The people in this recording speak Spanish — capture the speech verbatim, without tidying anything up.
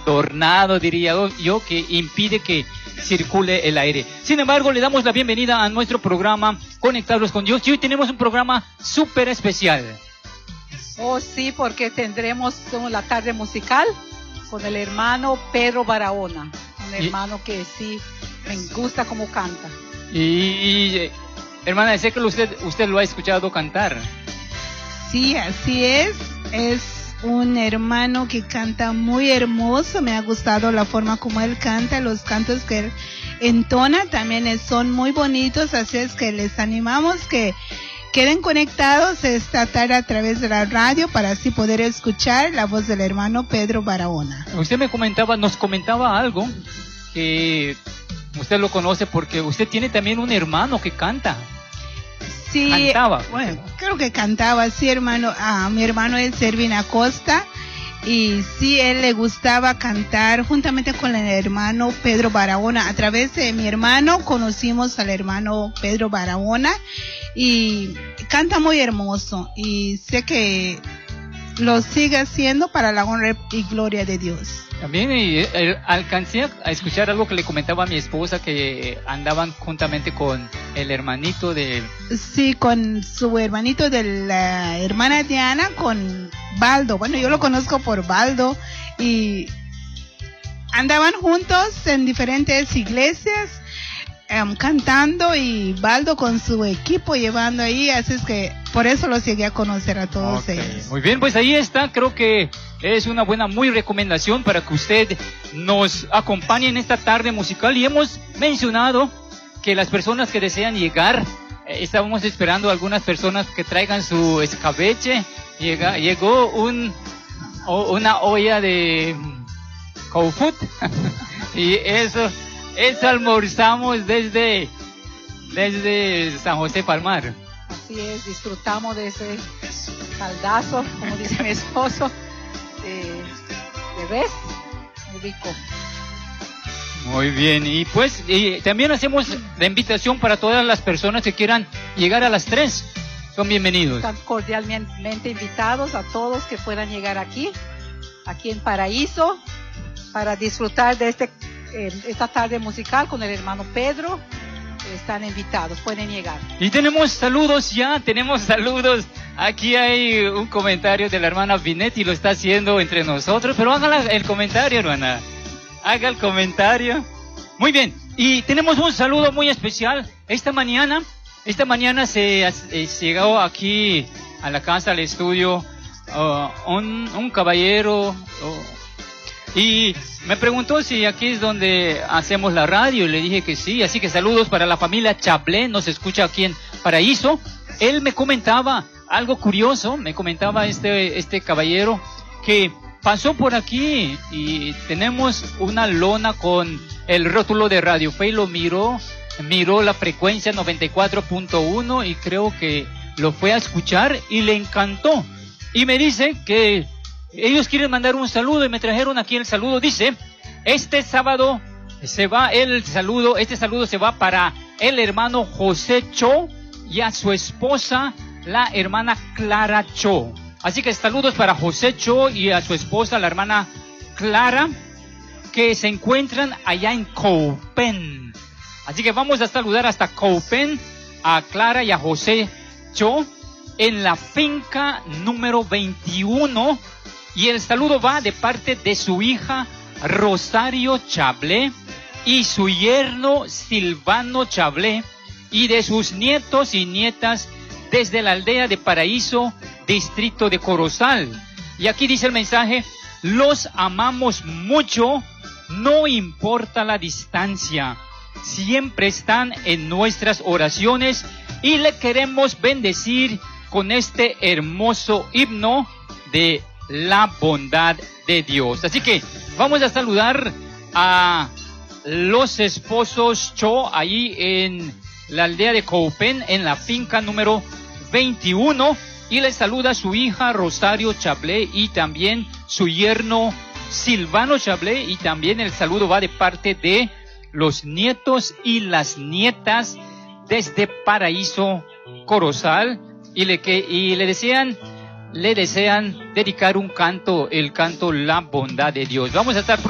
adornado, diría yo, que impide que circule el aire. Sin embargo, le damos la bienvenida a nuestro programa Conectados con Dios y hoy tenemos un programa súper especial. Oh, sí, porque tendremos la tarde musical con el hermano Pedro Barahona, un hermano y, que sí me gusta cómo canta. Y, y hermana, sé que usted, usted lo ha escuchado cantar. Sí, así es. Es un hermano que canta muy hermoso. Me ha gustado la forma como él canta, los cantos que él entona también son muy bonitos. Así es que les animamos que queden conectados esta tarde a través de la radio para así poder escuchar la voz del hermano Pedro Barahona. Usted me comentaba, nos comentaba algo que usted lo conoce porque usted tiene también un hermano que canta. Sí, cantaba. Bueno, creo que cantaba, sí, hermano. Ah, mi hermano es Servin Acosta y sí, él le gustaba cantar juntamente con el hermano Pedro Barahona. A través de mi hermano conocimos al hermano Pedro Barahona y canta muy hermoso y sé que lo sigue haciendo para la honra y gloria de Dios. También eh, eh, alcancé a escuchar algo que le comentaba a mi esposa, que andaban juntamente con el hermanito de... Sí, con su hermanito de la hermana Diana, con Baldo. Bueno, yo lo conozco por Baldo y andaban juntos en diferentes iglesias um, cantando y Baldo con su equipo llevando ahí, así es que por eso lo llegué a conocer a todos okay. ellos. Muy bien, pues ahí está, creo que es una buena muy recomendación para que usted nos acompañe en esta tarde musical. Y hemos mencionado que las personas que desean llegar, eh, estábamos esperando algunas personas que traigan su escabeche. Llega, llegó un o, una olla de cow food y eso, eso almorzamos desde, desde San José Palmar. Así es, disfrutamos de ese caldazo, como dice mi esposo. De, de res, muy rico. Muy bien, y pues y también hacemos la invitación para todas las personas que quieran llegar a las tres, son bienvenidos. Están cordialmente invitados a todos que puedan llegar aquí, aquí en Paraíso, para disfrutar de este eh, esta tarde musical con el hermano Pedro. Están invitados, pueden llegar. Y tenemos saludos ya, tenemos saludos. Aquí hay un comentario de la hermana Vinetti, lo está haciendo entre nosotros, pero haga el comentario, hermana. Haga el comentario. Muy bien, y tenemos un saludo muy especial. Esta mañana, esta mañana se, eh, se llegó aquí a la casa, al estudio, uh, un, un caballero... Uh, y me preguntó si aquí es donde hacemos la radio, y le dije que sí, así que saludos para la familia Chablé, nos escucha aquí en Paraíso. Él me comentaba algo curioso, me comentaba este, este caballero que pasó por aquí y tenemos una lona con el rótulo de Radio Fe y lo miró, miró la frecuencia noventa y cuatro punto uno y creo que lo fue a escuchar y le encantó. Y me dice que ellos quieren mandar un saludo y me trajeron aquí el saludo. Dice, este sábado se va el saludo, este saludo se va para el hermano José Cho y a su esposa, la hermana Clara Cho. Así que saludos para José Cho y a su esposa, la hermana Clara, que se encuentran allá en Cowpen. Así que vamos a saludar hasta Cowpen a Clara y a José Cho en la finca número veintiuno. Y el saludo va de parte de su hija Rosario Chablé y su yerno Silvano Chablé y de sus nietos y nietas desde la aldea de Paraíso, distrito de Corozal. Y aquí dice el mensaje, los amamos mucho, no importa la distancia, siempre están en nuestras oraciones y le queremos bendecir con este hermoso himno de la bondad de Dios. Así que vamos a saludar a los esposos Cho ahí en la aldea de Cowpen, en la finca número veintiuno, y les saluda su hija Rosario Chablé y también su yerno Silvano Chablé, y también el saludo va de parte de los nietos y las nietas desde Paraíso, Corozal, y le, que, y le desean le desean dedicar un canto, el canto La Bondad de Dios. Vamos a estar